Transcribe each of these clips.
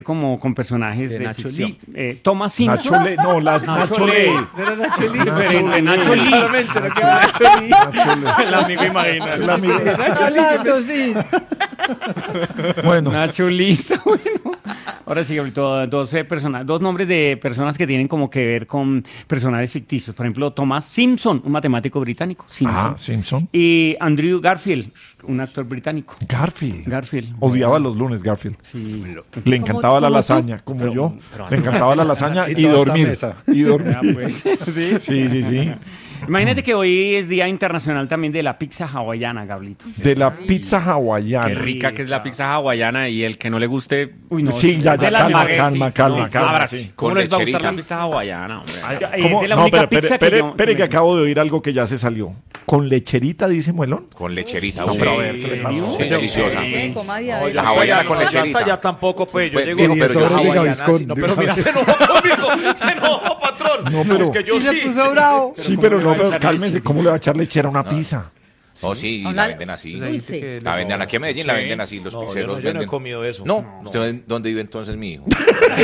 como con personajes de Nacho ficción. Thomas Simpson. Nacho Le, no, Nacho Le. Era Nacho Lee. Diferente, Nacho Lee. Solamente no queda Nacho Lee. El amigo imaginario. El amigo. Hablando, sí. Bueno, Nacho Lee está bueno. Ahora sí, ahorita dos nombres de personas que tienen como que ver con personajes ficticios. Por ejemplo, Thomas Simpson, un matemático británico. Simpson. Y Andrew Garfield, un actor británico. Garfield. Odiaba los lunes, Garfield. Sí. Le encantaba la lasaña, como yo. Le encantaba la lasaña y dormir. Y dormir. Ah, pues. Sí. Sí. Imagínate que hoy es Día Internacional también de la pizza hawaiana, Gablito. De la pizza Qué hawaiana. rica que es la pizza hawaiana y el que no le guste, Uy, no, Sí, ya, de las mejores, calma. abra, Sí. ¿cómo Con les va a gustar lecherita. la pizza hawaiana, hombre? ¿Cómo? de la No, única pero pizza que yo- espere que acabo de oír algo que ya se salió. ¿Con lecherita, dice Muelón? Con lecherita. No, uy, pero a ver, ¿qué le pasó? es deliciosa. Coma diabetes. La hawaiana con lecherita. Hasta ya tampoco, pues. Yo Pues, llego viejo, pero yo hawaiana, sí. Gaviscón, no, pero mira, se enojó conmigo. Se enojó, patrón. No, pero- Es que yo Y se sí. puso bravo. Sí, pero ¿cómo le no, va a pero echar cálmese. leche? ¿Cómo le va a echar lechera a una pizza? Oh, sí, Hola. la venden así. Dulce. La venden aquí en Medellín, la venden así. Los No, pizzeros yo no he venden. comido eso. No, ¿usted dónde vive entonces, mi hijo?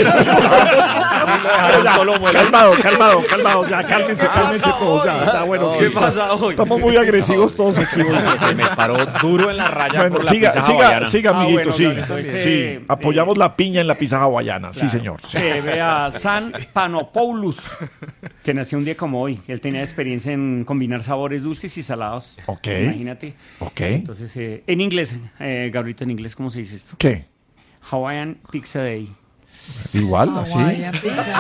Calmado, ya, cálmense todos, ya, está bueno. ¿Qué pasa hoy? Estamos muy agresivos todos aquí hoy. Se me paró duro en la raya Bueno, por la pizza hawaiana. siga, amiguito, bueno, sí. Gabriel, entonces, Sí, apoyamos la piña en la pizza hawaiana, sí, señor. Sí. Ve a San Panopoulos, que nació un día como hoy. Él tenía experiencia en combinar sabores dulces y salados. Ok. Imagínate. Ok. Entonces, en inglés, Gabrielito, en inglés, ¿cómo se dice esto? ¿Qué? Hawaiian Pizza Day. Igual, así. Hawaiian pizza.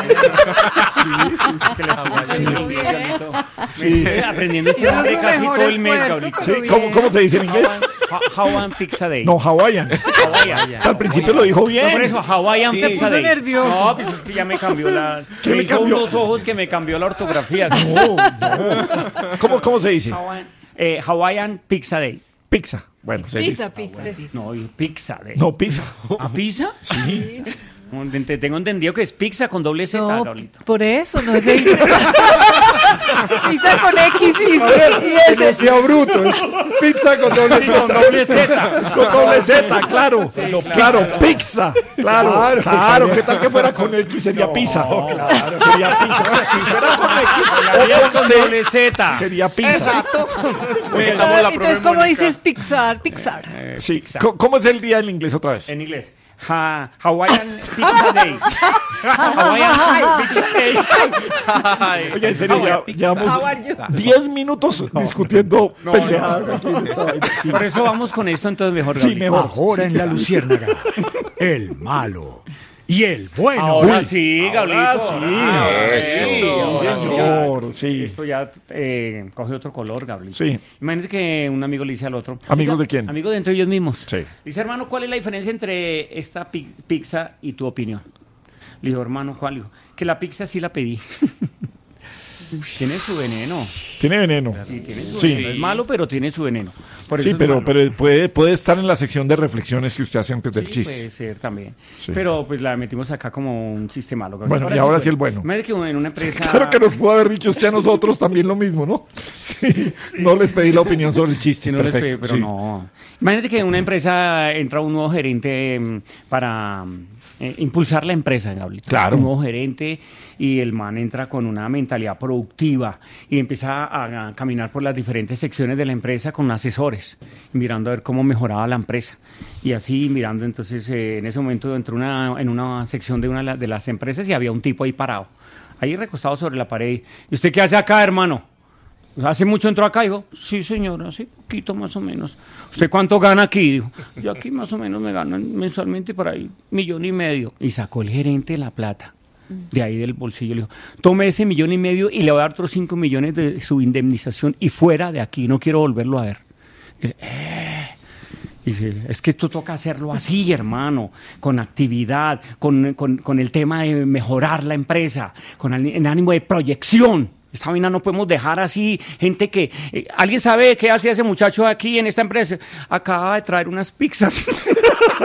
Que le estoy haciendo muy bien, bien. Gabrielito. Sí. Me estoy aprendiendo este Eso es nombre su casi mejor todo el mes, esfuerzo, Gabrielito. Sí, pero ¿cómo se dice en inglés? Hawaiian Pizza Day. No, Hawaiian. Hawaiian. Al principio lo dijo No, por bien. eso, Hawaiian Sí. Pizza Puso Day. nervioso. No, pues es que ya me cambió la... ¿Qué me le hizo cambió? unos ojos que me cambió la ortografía. No. ¿Cómo se dice? Hawaiian Pizza Day. Pizza. Bueno, se dice. Pizza. No, Pizza Day. No, pizza. ¿A pizza? Sí. Tengo entendido que es pizza con doble Z, No, Gabrielito. por eso, no sé. Pizza con X y Que no S. sea bruto, es pizza con doble Sí, con Z. doble Z. Es con doble Z, claro. Claro, pizza. Claro. ¿Qué tal que fuera con X? Sería pizza. Claro. Sería pizza. Si fuera con X La o con con C, doble Z. sería pizza. Entonces, ¿cómo dices Pixar? Sí. ¿Cómo es el día en inglés otra vez? En inglés. Hawaiian Pizza Day. Hawaiian Pizza Day. Oye, en serio, ya llevamos How are you? 10 minutos discutiendo pendejadas aquí en esta vaina. Sí. Por eso vamos con esto entonces mejor. Sí, Gabriel. mejor. Ahora en la Luciérnaga, el malo y el bueno. Ahora Uy. sí, Gabrielito. sí. Eso. Señor, sí. Esto ya coge otro color, Gabriel. Sí. Imagínate que un amigo le dice al otro. ¿Amigos de quién? Amigos de entre ellos mismos. Sí. Dice, hermano, ¿cuál es la diferencia entre esta pizza y tu opinión? Le digo, hermano, ¿cuál? Le digo, que la pizza sí la pedí. Tiene su veneno. Tiene veneno. Sí, tiene su Sí. veneno. Es malo, pero tiene su veneno. Por eso Sí, es pero malo. puede estar en la sección de reflexiones que usted hace antes del Sí, chiste. puede ser también. Sí. Pero pues la metimos acá como un chiste malo. Bueno, y ahora sí el bueno. Imagínate que en una empresa... Claro que nos pudo haber dicho usted a nosotros también lo mismo, ¿no? Sí. No les pedí la opinión sobre el chiste. Sí, no les Perfecto. pedí, pero sí. no. Imagínate que en una empresa entra un nuevo gerente para impulsar la empresa, Gabriel. Claro. Un nuevo gerente y el man entra con una mentalidad productiva y empieza a caminar por las diferentes secciones de la empresa con asesores, mirando a ver cómo mejoraba la empresa. Y así mirando, entonces en ese momento entró en una sección de una de las empresas y había un tipo ahí parado, ahí recostado sobre la pared. ¿Y usted qué hace acá, hermano? ¿Hace mucho entró acá? Dijo, sí, señor, hace poquito más o menos. ¿Usted cuánto gana aquí? Dijo, yo aquí más o menos me gano mensualmente por ahí 1,5 millones. Y sacó el gerente la plata de ahí del bolsillo. Le dijo, tome ese 1,5 millones y le voy a dar otros 5 millones de su indemnización y fuera de aquí, no quiero volverlo a ver. Y dice, es que esto toca hacerlo así, hermano, con actividad, con el tema de mejorar la empresa, con el ánimo de proyección. Esta vaina no podemos dejar así, gente que... ¿alguien sabe qué hace ese muchacho aquí en esta empresa? Acaba de traer unas pizzas.